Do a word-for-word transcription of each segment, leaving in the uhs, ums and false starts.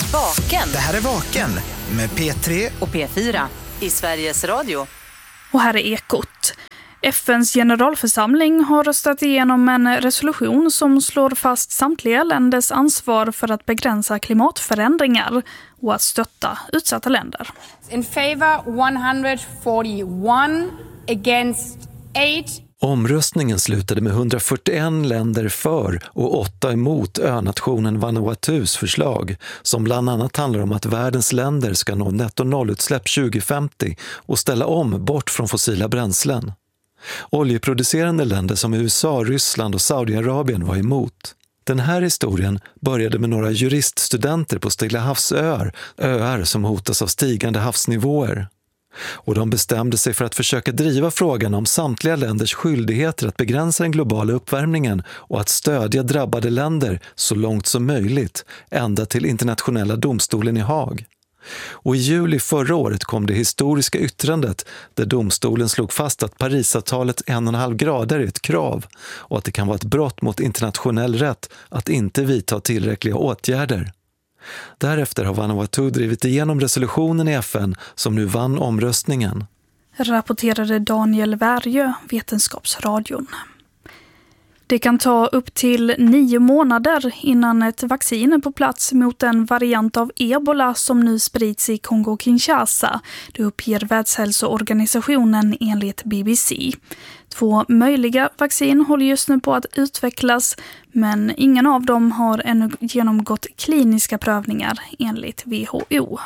Vaken. Det här är Vaken med P tre och P fyra i Sveriges Radio. Och här är Ekot. F N:s generalförsamling har röstat igenom en resolution som slår fast samtliga länders ansvar för att begränsa klimatförändringar och att stötta utsatta länder. In favor one forty-one, against eight. Omröstningen slutade med hundrafyrtioen länder för och åtta emot önationen Vanuatus förslag, som bland annat handlar om att världens länder ska nå netto nollutsläpp tjugo femtio och ställa om bort från fossila bränslen. Oljeproducerande länder som U S A, Ryssland och Saudiarabien var emot. Den här historien började med några juriststudenter på Stilla havsöar, öar som hotas av stigande havsnivåer. Och de bestämde sig för att försöka driva frågan om samtliga länders skyldigheter att begränsa den globala uppvärmningen och att stödja drabbade länder så långt som möjligt, ända till internationella domstolen i Haag. Och i juli förra året kom det historiska yttrandet där domstolen slog fast att Parisavtalet en och en halv grader är ett krav och att det kan vara ett brott mot internationell rätt att inte vidta tillräckliga åtgärder. Därefter har Vanuatu drivit igenom resolutionen i F N som nu vann omröstningen. Rapporterade Daniel Värjö, Vetenskapsradion. Det kan ta upp till nio månader innan ett vaccin är på plats mot en variant av ebola som nu sprids i Kongo-Kinshasa. Det uppger Världshälsoorganisationen enligt B B C. Två möjliga vaccin håller just nu på att utvecklas, men ingen av dem har ännu genomgått kliniska prövningar enligt W H O.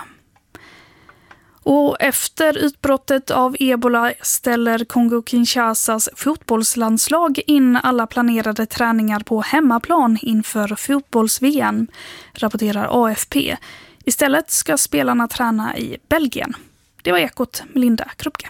Och efter utbrottet av ebola ställer Kongo-Kinshasas fotbollslandslag in alla planerade träningar på hemmaplan inför fotbolls-V M, rapporterar A F P. Istället ska spelarna träna i Belgien. Det var Ekot med Linda Krupke.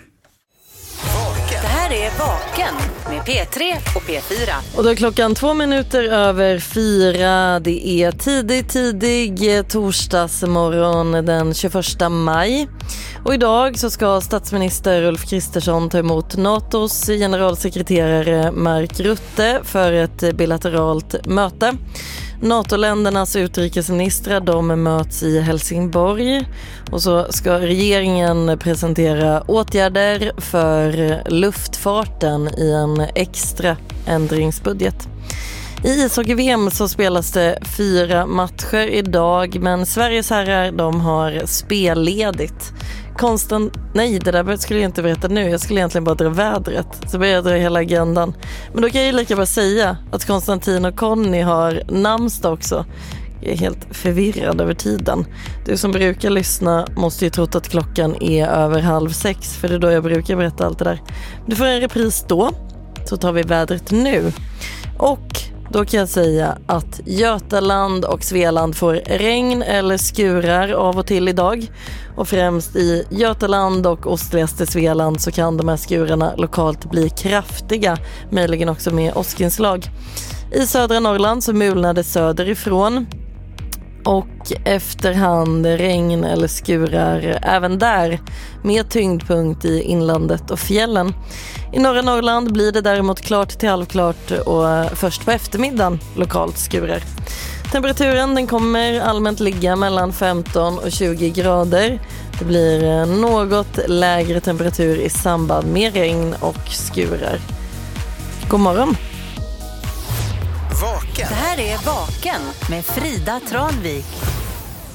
Det här är Vaken med P tre och P fyra. Och då är klockan två minuter över fyra. Det är tidig, tidig torsdagsmorgon den tjugoförsta maj. Och idag så ska statsminister Ulf Kristersson ta emot NATOs generalsekreterare Mark Rutte för ett bilateralt möte. NATO-ländernas utrikesministrar de möts i Helsingborg och så ska regeringen presentera åtgärder för luftfarten i en extra ändringsbudget. I ishockey-V M så spelas det fyra matcher idag, men Sveriges herrar de har spelledigt. Konstant, nej det där skulle jag inte berätta nu, jag skulle egentligen bara dra vädret, så börjar jag dra hela agendan. Men då kan jag ju lika bara säga att Konstantin och Conny har namnsdag också. Jag är helt förvirrad över tiden. Du som brukar lyssna måste ju trott att klockan är över halv sex, för det är då jag brukar berätta allt det där. Du får en repris då, så tar vi vädret nu. Och då kan jag säga att Götaland och Svealand får regn eller skurar av och till idag. Och främst i Götaland och ostligaste Svealand så kan de här skurarna lokalt bli kraftiga, möjligen också med åskinslag. I södra Norrland så mulnar det söderifrån. Och efterhand regn eller skurar även där, med tyngdpunkt i inlandet och fjällen. I norra Norrland blir det däremot klart till halvklart och först på eftermiddagen lokalt skurar. Temperaturen den kommer allmänt ligga mellan femton och tjugo grader. Det blir något lägre temperatur i samband med regn och skurar. God morgon! Vaken. Det här är Vaken med Frida Tranvik.